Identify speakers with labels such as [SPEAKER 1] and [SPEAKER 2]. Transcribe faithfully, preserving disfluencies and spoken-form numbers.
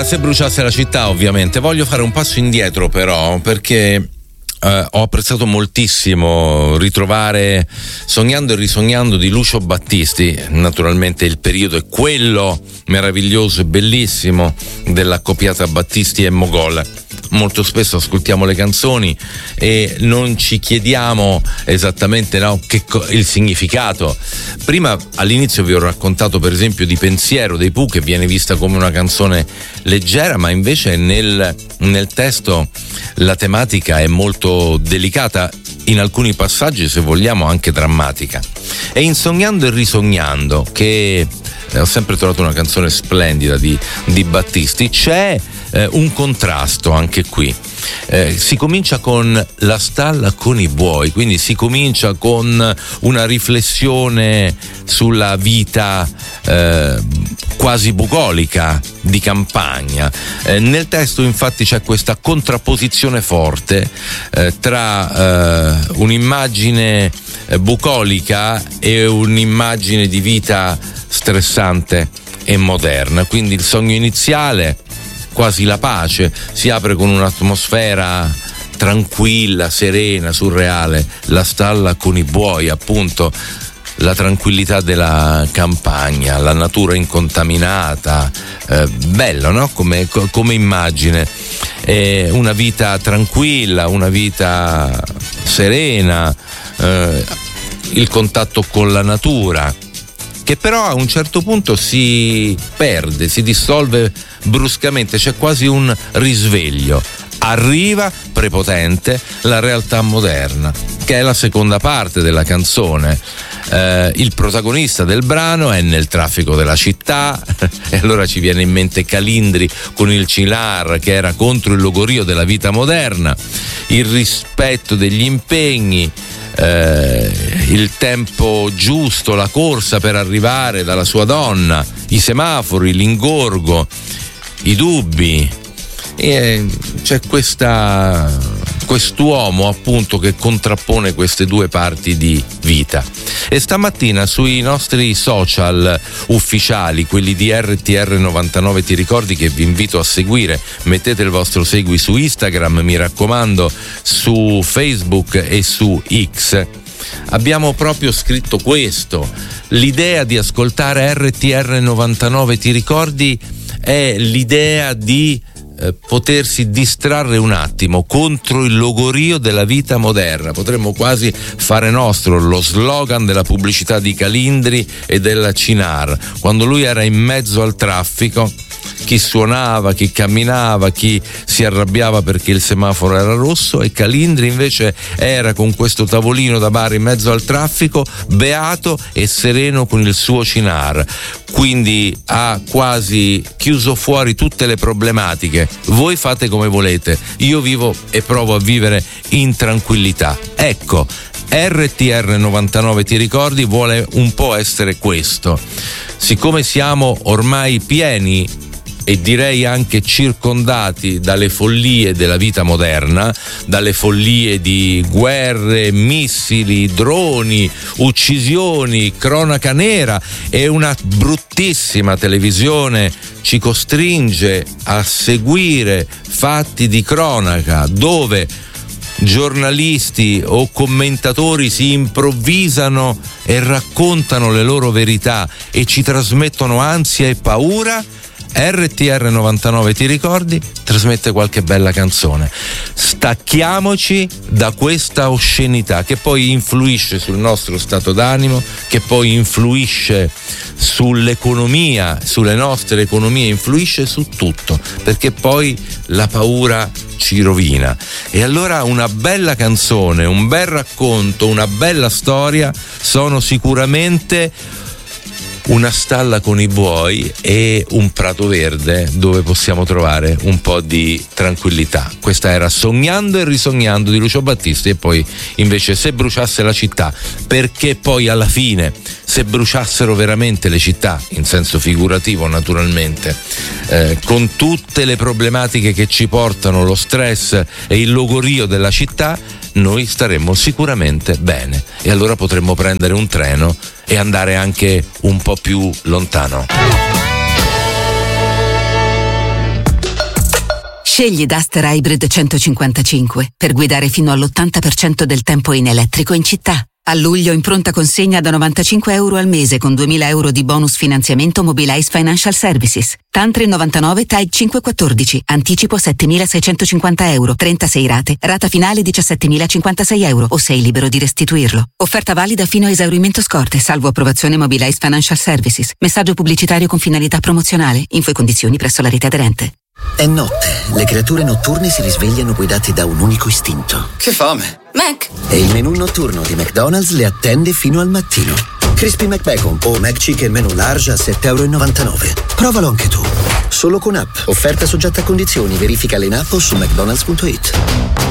[SPEAKER 1] era Se bruciasse la città, ovviamente. Voglio fare un passo indietro però, perché Uh, ho apprezzato moltissimo ritrovare Sognando e risognando di Lucio Battisti. Naturalmente il periodo è quello meraviglioso e bellissimo dell'accoppiata Battisti e Mogol. Molto spesso ascoltiamo le canzoni e non ci chiediamo esattamente no, che co- il significato. Prima all'inizio vi ho raccontato per esempio di Pensiero dei Pooh, che viene vista come una canzone leggera, ma invece nel, nel testo la tematica è molto delicata, in alcuni passaggi se vogliamo anche drammatica. E in Sognando e risognando, che ho sempre trovato una canzone splendida di, di Battisti, c'è eh, un contrasto anche qui. Eh, si comincia con la stalla con i buoi, quindi si comincia con una riflessione sulla vita eh, quasi bucolica di campagna. Eh, nel testo infatti c'è questa contrapposizione forte eh, tra eh, un'immagine eh, bucolica e un'immagine di vita stressante e moderna. Quindi il sogno iniziale, quasi la pace, si apre con un'atmosfera tranquilla, serena, surreale, la stalla con i buoi, appunto la tranquillità della campagna, la natura incontaminata, eh, bello, no? Come, come immagine, eh, una vita tranquilla, una vita serena, eh, il contatto con la natura, che però a un certo punto si perde, si dissolve bruscamente, c'è quasi un risveglio. Arriva prepotente la realtà moderna, che è la seconda parte della canzone. Eh, il protagonista del brano è nel traffico della città e allora ci viene in mente Calindri con il Cinar, che era contro il logorio della vita moderna, il rispetto degli impegni, Eh, il tempo giusto, la corsa per arrivare dalla sua donna, i semafori, l'ingorgo, i dubbi, e c'è questa quest'uomo appunto che contrappone queste due parti di vita. E stamattina sui nostri social ufficiali, quelli di R T R novantanove Ti ricordi, che vi invito a seguire, mettete il vostro segui su Instagram, mi raccomando, su Facebook e su X, abbiamo proprio scritto questo: l'idea di ascoltare R T R novantanove Ti ricordi è l'idea di Eh, potersi distrarre un attimo contro il logorio della vita moderna. Potremmo quasi fare nostro lo slogan della pubblicità di Calindri e della Cinar, quando lui era in mezzo al traffico, chi suonava, chi camminava, chi si arrabbiava perché il semaforo era rosso, e Calindri invece era con questo tavolino da bar in mezzo al traffico, beato e sereno con il suo Cinar. Quindi ha quasi chiuso fuori tutte le problematiche. Voi fate come volete, io vivo e provo a vivere in tranquillità. Ecco, R T R novantanove Ti ricordi vuole un po' essere questo. Siccome siamo ormai pieni e direi anche circondati dalle follie della vita moderna, dalle follie di guerre, missili, droni, uccisioni, cronaca nera, e una bruttissima televisione ci costringe a seguire fatti di cronaca dove giornalisti o commentatori si improvvisano e raccontano le loro verità e ci trasmettono ansia e paura. R T R novantanove Ti ricordi trasmette qualche bella canzone. Stacchiamoci da questa oscenità che poi influisce sul nostro stato d'animo, che poi influisce sull'economia, sulle nostre economie, influisce su tutto, perché poi la paura ci rovina. E allora una bella canzone, un bel racconto, una bella storia sono sicuramente una stalla con i buoi e un prato verde dove possiamo trovare un po' di tranquillità. Questa era Sognando e risognando di Lucio Battisti, e poi invece Se bruciasse la città, perché poi alla fine, se bruciassero veramente le città, in senso figurativo naturalmente, eh, con tutte le problematiche che ci portano lo stress e il logorio della città, noi staremmo sicuramente bene, e allora potremmo prendere un treno e andare anche un po' più lontano.
[SPEAKER 2] Scegli Duster Hybrid centocinquantacinque per guidare fino all'ottanta per cento del tempo in elettrico in città. A luglio in pronta consegna da novantacinque euro al mese con duemila euro di bonus finanziamento Mobilize Financial Services. Tantri novantanove T A I cinquecentoquattordici. Anticipo settemilaseicentocinquanta euro. trentasei rate. Rata finale diciassettemilacinquantasei euro o sei libero di restituirlo. Offerta valida fino a esaurimento scorte, salvo approvazione Mobilize Financial Services. Messaggio pubblicitario con finalità promozionale. Info e condizioni presso la rete aderente.
[SPEAKER 3] È notte. Le creature notturne si risvegliano guidate da un unico istinto.
[SPEAKER 4] Che fame!
[SPEAKER 5] Mac!
[SPEAKER 3] E il menù notturno di McDonald's le attende fino al mattino. Crispy McBacon o McChicken menù large a sette e novantanove euro. Provalo anche tu. Solo con app. Offerta soggetta a condizioni. Verifica in app o su mcdonalds punto it.